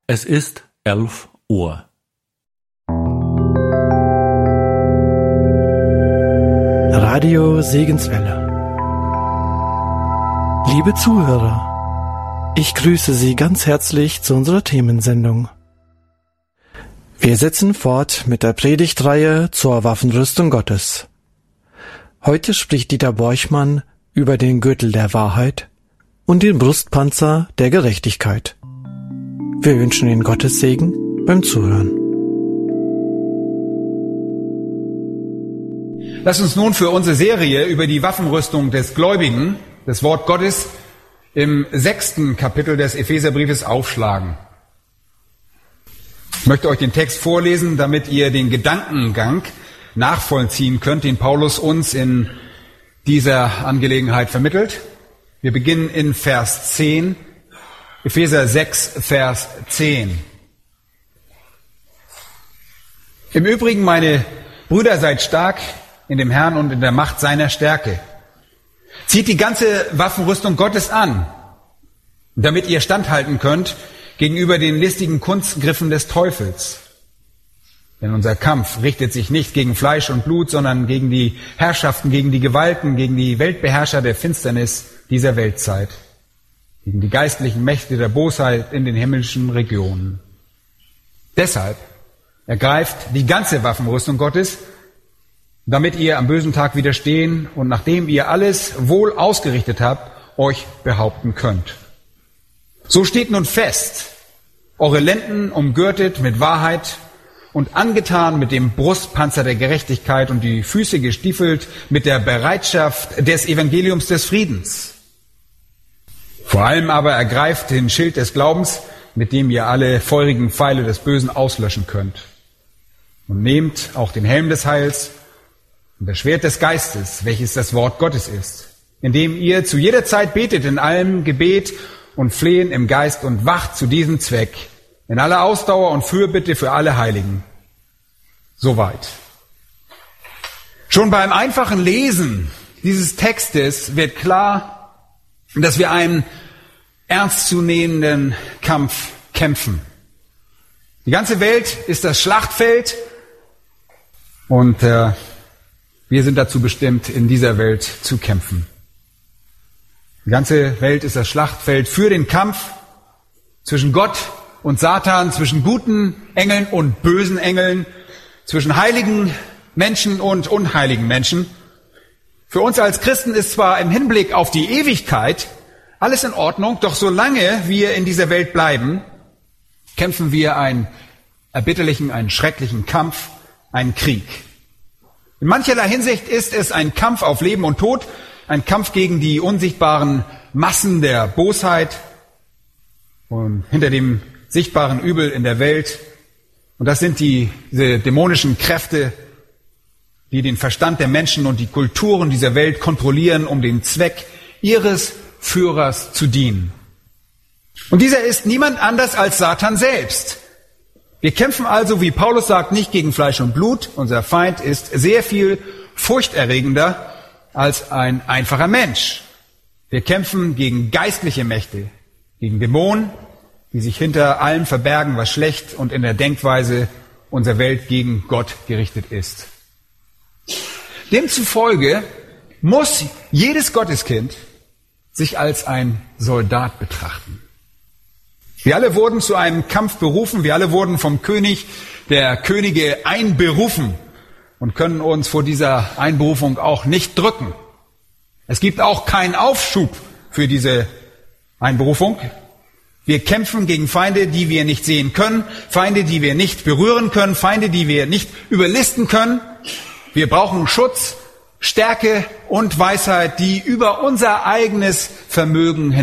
Es ist 11 Uhr. Radio Segenswelle. Liebe Zuhörer, ich grüße Sie ganz herzlich zu unserer Themensendung. Wir setzen fort mit der Predigtreihe zur Waffenrüstung Gottes. Heute spricht Dieter Borchmann über den Gürtel der Wahrheit und den Brustpanzer der Gerechtigkeit. Wir wünschen Ihnen Gottes Segen beim Zuhören. Lass uns nun für unsere Serie über die Waffenrüstung des Gläubigen, das Wort Gottes, im 6. Kapitel des Epheserbriefes aufschlagen. Ich möchte euch den Text vorlesen, damit ihr den Gedankengang nachvollziehen könnt, den Paulus uns in dieser Angelegenheit vermittelt. Wir beginnen in Vers 10, Epheser 6, Vers 10. Im Übrigen, meine Brüder, seid stark in dem Herrn und in der Macht seiner Stärke. Zieht die ganze Waffenrüstung Gottes an, damit ihr standhalten könnt gegenüber den listigen Kunstgriffen des Teufels. Denn unser Kampf richtet sich nicht gegen Fleisch und Blut, sondern gegen die Herrschaften, gegen die Gewalten, gegen die Weltbeherrscher der Finsternis dieser Weltzeit, gegen die geistlichen Mächte der Bosheit in den himmlischen Regionen. Deshalb ergreift die ganze Waffenrüstung Gottes, damit ihr am bösen Tag widerstehen und nachdem ihr alles wohl ausgerichtet habt, euch behaupten könnt. So steht nun fest, eure Lenden umgürtet mit Wahrheit und angetan mit dem Brustpanzer der Gerechtigkeit und die Füße gestiefelt mit der Bereitschaft des Evangeliums des Friedens. Vor allem aber ergreift den Schild des Glaubens, mit dem ihr alle feurigen Pfeile des Bösen auslöschen könnt. Und nehmt auch den Helm des Heils und das Schwert des Geistes, welches das Wort Gottes ist, indem ihr zu jeder Zeit betet in allem Gebet und Flehen im Geist und wacht zu diesem Zweck, in aller Ausdauer und Fürbitte für alle Heiligen. Soweit. Schon beim einfachen Lesen dieses Textes wird klar, dass wir einen ernstzunehmenden Kampf kämpfen. Die ganze Welt ist das Schlachtfeld und wir sind dazu bestimmt, in dieser Welt zu kämpfen. Die ganze Welt ist das Schlachtfeld für den Kampf zwischen Gott und Satan, zwischen guten Engeln und bösen Engeln, zwischen heiligen Menschen und unheiligen Menschen. Für uns als Christen ist zwar im Hinblick auf die Ewigkeit alles in Ordnung, doch solange wir in dieser Welt bleiben, kämpfen wir einen erbitterlichen, einen schrecklichen Kampf, einen Krieg. In mancherlei Hinsicht ist es ein Kampf auf Leben und Tod, ein Kampf gegen die unsichtbaren Massen der Bosheit und hinter dem sichtbaren Übel in der Welt. Und das sind diese dämonischen Kräfte, die den Verstand der Menschen und die Kulturen dieser Welt kontrollieren, um den Zweck ihres Führers zu dienen. Und dieser ist niemand anders als Satan selbst. Wir kämpfen also, wie Paulus sagt, nicht gegen Fleisch und Blut. Unser Feind ist sehr viel furchterregender als ein einfacher Mensch. Wir kämpfen gegen geistliche Mächte, gegen Dämonen, die sich hinter allem verbergen, was schlecht und in der Denkweise unserer Welt gegen Gott gerichtet ist. Demzufolge muss jedes Gotteskind sich als ein Soldat betrachten. Wir alle wurden zu einem Kampf berufen, wir alle wurden vom König der Könige einberufen und können uns vor dieser Einberufung auch nicht drücken. Es gibt auch keinen Aufschub für diese Einberufung. Wir kämpfen gegen Feinde, die wir nicht sehen können, Feinde, die wir nicht berühren können, Feinde, die wir nicht überlisten können. Wir brauchen Schutz, Stärke und Weisheit, die über unser eigenes Vermögen